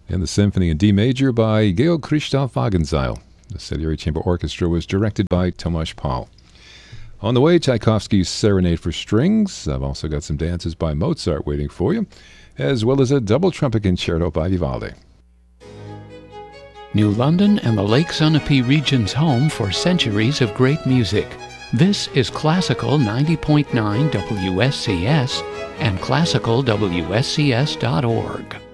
and the Symphony in D major by Georg Christoph Wagenseil. The Salieri Chamber Orchestra was directed by Tomasz Pal. On the way, Tchaikovsky's Serenade for Strings. I've also got some dances by Mozart waiting for you, as well as a double trumpet concerto by Vivaldi. New London and the Lake Sunapee region's home for centuries of great music. This is Classical 90.9 WSCS and classicalwscs.org.